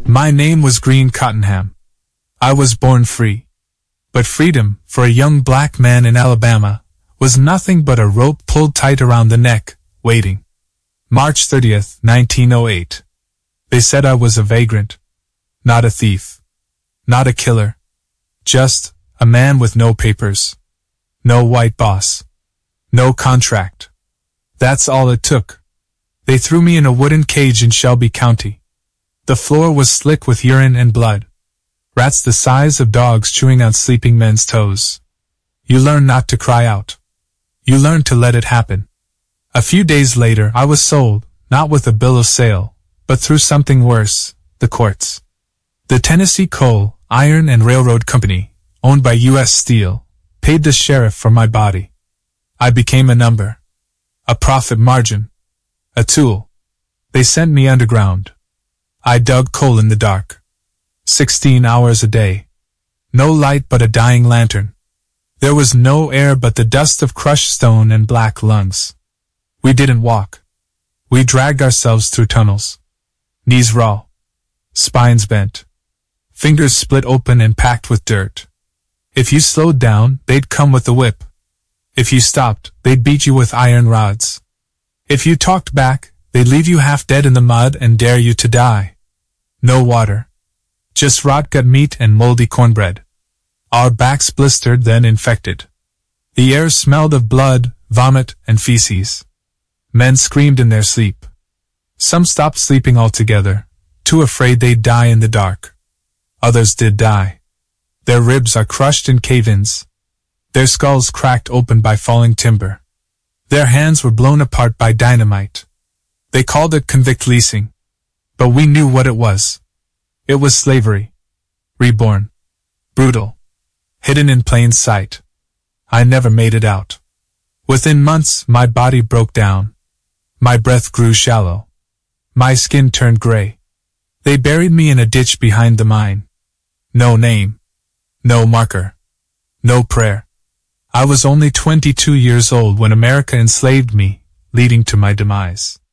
My name was Green Cottonham. I was born free. But freedom, for a young black man in Alabama, was nothing but a rope pulled tight around the neck, waiting. March 30th, 1908. They said I was a vagrant. Not a thief. Not a killer. Just a man with no papers. No white boss. No contract. That's all it took. They threw me in a wooden cage in Shelby County. The floor was slick with urine and blood. Rats the size of dogs chewing on sleeping men's toes. You learn not to cry out. You learn to let it happen. A few days later I was sold, not with a bill of sale, but through something worse, the courts. The Tennessee Coal, Iron and Railroad Company, owned by U.S. Steel, paid the sheriff for my body. I became a number. A profit margin. A tool. They sent me underground. I dug coal in the dark. 16 hours a day. No light but a dying lantern. There was no air but the dust of crushed stone and black lungs. We didn't walk. We dragged ourselves through tunnels. Knees raw. Spines bent. Fingers split open and packed with dirt. If you slowed down, they'd come with a whip. If you stopped, they'd beat you with iron rods. If you talked back, they'd leave you half dead in the mud and dare you to die. No water. Just rot-gut meat and moldy cornbread. Our backs blistered, then infected. The air smelled of blood, vomit, and feces. Men screamed in their sleep. Some stopped sleeping altogether, too afraid they'd die in the dark. Others did die. Their ribs are crushed in cave-ins. Their skulls cracked open by falling timber. Their hands were blown apart by dynamite. They called it convict leasing. But we knew what it was. It was slavery. Reborn. Brutal. Hidden in plain sight. I never made it out. Within months, my body broke down. My breath grew shallow. My skin turned gray. They buried me in a ditch behind the mine. No name. No marker. No prayer. I was only 22 years old when America enslaved me, leading to my demise.